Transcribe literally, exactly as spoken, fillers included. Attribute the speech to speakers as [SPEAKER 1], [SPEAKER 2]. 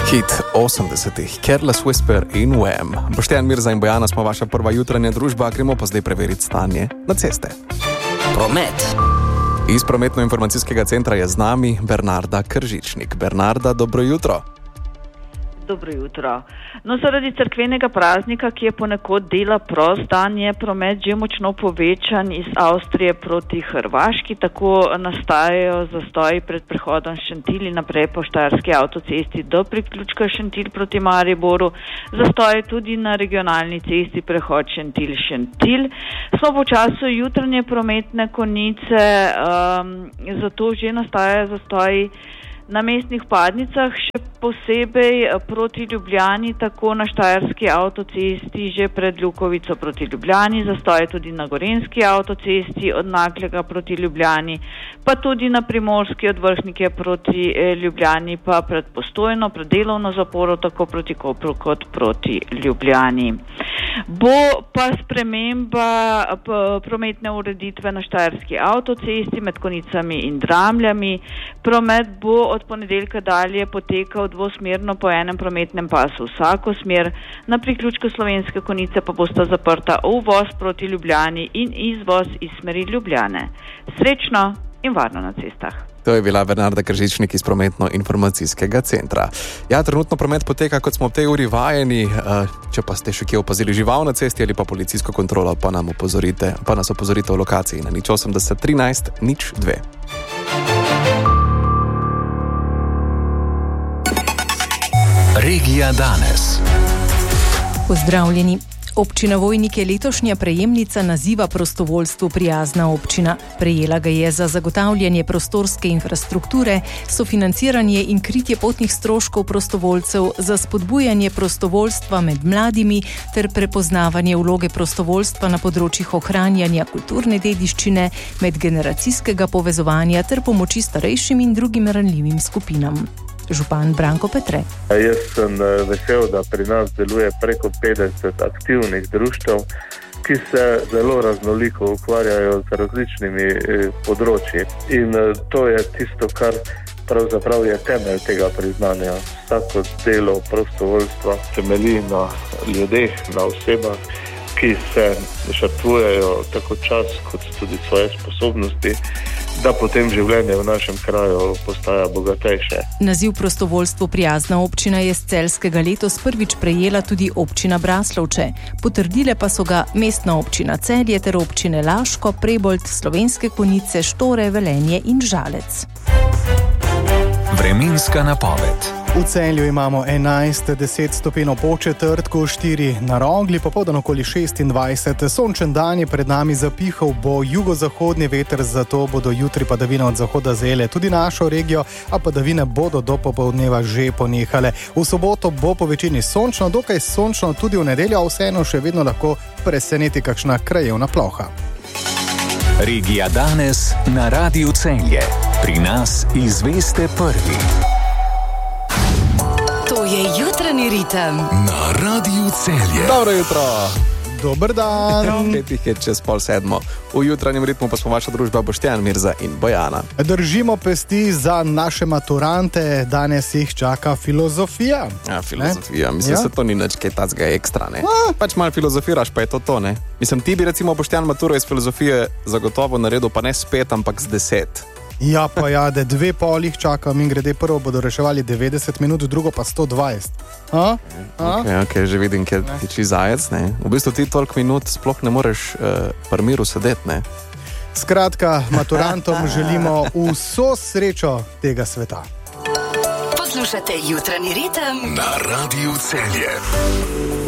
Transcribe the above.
[SPEAKER 1] Hit osemdesetih, Careless Whisper in Wham. Boštjan, Mirza in Bojana smo vaša prva jutranja družba, gremo pa zdaj preveriti stanje na ceste.
[SPEAKER 2] Promet.
[SPEAKER 1] Iz prometno-informacijskega centra je z nami Bernarda Kržičnik. Bernarda, dobro jutro.
[SPEAKER 3] Dobro jutro. No, zaradi cerkvenega praznika, ki je ponekod dela prost dan, je promet že močno povečan iz Avstrije proti Hrvaški, tako nastajajo zastoji pred prehodom Šentilj naprej po Štajerski avtocesti do priključka Šentilj proti Mariboru, zastoji tudi na regionalni cesti prehod Šentilj-Šentilj. Smo po času jutranje prometne konice, um, zato že nastajajo zastoji na mestnih vpadnicah, še posebej proti Ljubljani, tako na Štajerski avtocesti že pred Ljukovico proti Ljubljani, zastoje tudi na Gorenjski avtocesti od Naklega proti Ljubljani, pa tudi na Primorski od Vrhnike proti Ljubljani, pa pred Postojno, pred delovno zaporo, tako proti Kopru kot proti Ljubljani. Bo pa sprememba prometne ureditve na Štajerski avtocesti med Konicami in Dramljami. Promet bo od ponedeljka dalje potekal dvosmerno po enem prometnem pasu vsako smer, na priključku Slovenske Konice pa bosta zaprta uvoz proti Ljubljani in izvoz iz smeri Ljubljane. Srečno in varno na cestah.
[SPEAKER 1] To je bila Bernarda Kržičnik iz prometno-informacijskega centra. Ja, trenutno promet poteka, kot smo v tej uri vajeni. Če pa ste še kje opazili žival na cesti ali pa policijsko kontrolo, pa, nam opozorite, pa nas opozorite v lokaciji na nič osemdeset trinajst nič dve.
[SPEAKER 2] Regija danes.
[SPEAKER 4] Pozdravljeni. Občina Vojnik je letošnja prejemnica naziva Prostovoljstvu prijazna občina. Prejela ga je za zagotavljanje prostorske infrastrukture, sofinanciranje in kritje potnih stroškov prostovoljcev, za spodbujanje prostovoljstva med mladimi ter prepoznavanje vloge prostovoljstva na področjih ohranjanja kulturne dediščine, medgeneracijskega povezovanja ter pomoči starejšim in drugim ranljivim skupinam. Župan Branko Petre.
[SPEAKER 5] Jaz sem vesel, da pri nas deluje preko petdeset aktivnih društev, ki se zelo raznoliko ukvarjajo z različnimi področji. In to je tisto, kar pravzaprav je temelj tega priznanja. Vsako delo prostovoljstva temelji na ljudeh, na osebah, ki se žrtvujejo tako čas kot tudi svoje sposobnosti, da potem življenje v našem kraju postaja bogatejše.
[SPEAKER 4] Naziv Prostovoljstvo prijazna občina je z celjskega letos prvič prejela tudi občina Braslovče. Potrdile pa so ga mestna občina Celje ter občine Laško, Prebold, Slovenske Konice, Štore, Velenje in Žalec.
[SPEAKER 2] Vremenska napoved.
[SPEAKER 6] V Celju imamo enajst, deset stopinj po četrtku, štiri na Rogli, popoldan okoli šestindvajset. Sončen dan je pred nami, zapihal bo jugozahodni veter, zato bodo jutri padavine od zahoda zajele tudi našo regijo, a padavine bodo do popoldneva že ponehale. V soboto bo po večini sončno, dokaj sončno tudi v nedeljo, a vseeno še vedno lahko preseneti kakšna krajevna ploha.
[SPEAKER 2] Regija danes na Radiu Celje. Pri nas izveste prvi.
[SPEAKER 7] To je jutranji ritem
[SPEAKER 2] na Radiu Celje.
[SPEAKER 1] Dobro jutro.
[SPEAKER 6] Dober dan.
[SPEAKER 1] Petih je čez pol sedmo. V jutranjem ritmu pa smo vaša družba Boštjan, Mirza in Bojana.
[SPEAKER 6] Držimo pesti za naše maturante. Danes jih čaka filozofija.
[SPEAKER 1] Ja, filozofija. Ne? Mislim,
[SPEAKER 6] ja?
[SPEAKER 1] se to ni nič kaj tacga ekstra, ne? A? Pač malo filozofiraš, pa je to to, ne? Mislim, ti bi recimo Boštjan maturo iz filozofije zagotovo naredil, pa ne s pet, ampak z deset.
[SPEAKER 6] Ja, pa ja, da dve polih čakam in grede, prvo bodo reševali devetdeset minut, drugo pa sto dvajset. A? A?
[SPEAKER 1] Ok, ok, že vidim, kjer tiči zajec, ne? V bistvu ti toliko minut sploh ne moreš uh, pri miru sedeti, ne?
[SPEAKER 6] Skratka, maturantom želimo vso srečo tega sveta.
[SPEAKER 7] Poslušate jutranji ritem
[SPEAKER 2] na Radiu Celje.